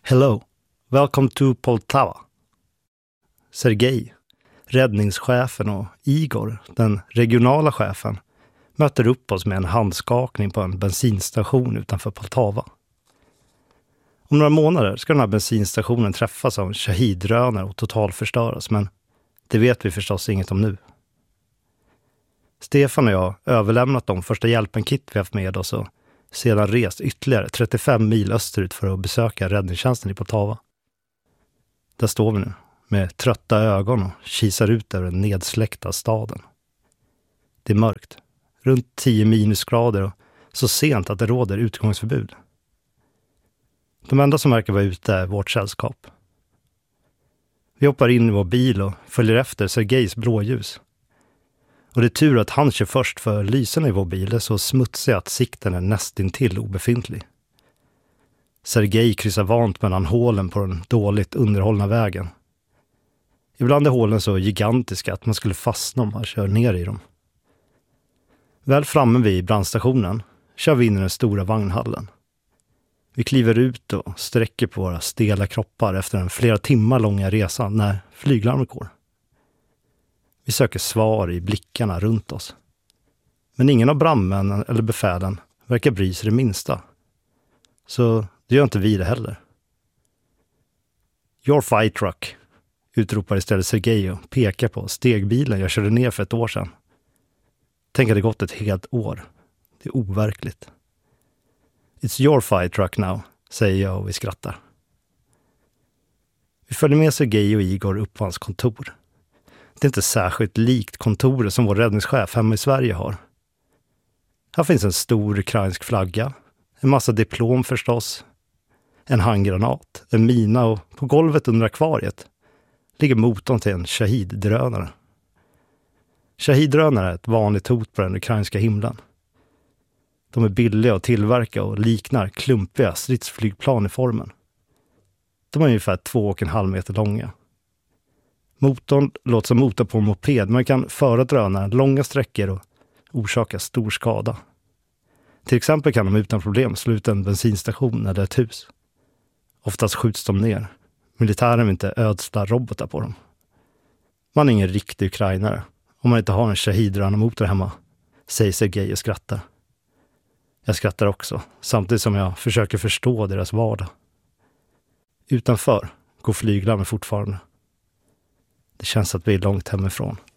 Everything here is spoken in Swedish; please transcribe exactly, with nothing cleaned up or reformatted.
Hello, welcome to Poltava. Sergej, räddningschefen, och Igor, den regionala chefen, möter upp oss med en handskakning på en bensinstation utanför Poltava. Om några månader ska den här bensinstationen träffas av shahidrönare och totalförstöras, men det vet vi förstås inget om nu. Stefan och jag har överlämnat de första hjälpen-kit vi haft med oss och sedan rest ytterligare trettiofem mil österut för att besöka räddningstjänsten i Poltava. Där står vi nu med trötta ögon och kisar ut över den nedsläckta staden. Det är mörkt, runt tio minusgrader och så sent att det råder utgångsförbud. De enda som verkar vara ute är vårt sällskap. Vi hoppar in i vår bil och följer efter Sergejs blåljus. Och det är tur att han kör först, för lysen i vår bil är så smutsiga att sikten är nästintill obefintlig. Sergej kryssar vant mellan hålen på den dåligt underhållna vägen. Ibland är hålen så gigantiska att man skulle fastna om man kör ner i dem. Väl framme vid brandstationen kör vi in i den stora vagnhallen. Vi kliver ut och sträcker på våra stela kroppar efter en flera timmar långa resa när flyglarmet går. Vi söker svar i blickarna runt oss. Men ingen av brandmännen eller befälen verkar bry sig det minsta. Så det gör inte vi det heller. Your fight truck, utropar istället Sergej och pekar på stegbilen jag körde ner för ett år sedan. Tänk att det gått ett helt år. Det är overkligt. It's your fight truck now, säger jag och vi skrattar. Vi följer med Sergej och Igor upp på hans kontor. Det är inte särskilt likt kontoret som vår räddningschef hemma i Sverige har. Här finns en stor ukrainsk flagga, en massa diplom förstås, en handgranat, en mina och på golvet under akvariet ligger motorn till en shahiddrönare. Shahiddrönare är ett vanligt hot på den ukrainska himlen. De är billiga att tillverka och liknar klumpiga stridsflygplan i formen. De är ungefär två och en halv meter långa. Motorn låter som motor på en moped, men kan föra drönaren långa sträckor och orsaka stor skada. Till exempel kan de utan problem slå ut en bensinstation eller ett hus. Oftast skjuts de ner. Militären vill inte ödsla robotar på dem. Man är ingen riktig ukrainare om man inte har en shahidrönarmotor hemma, säger Sergej och skrattar. Jag skrattar också, samtidigt som jag försöker förstå deras vardag. Utanför går flyglarmen fortfarande. Det känns att vi är långt hemifrån.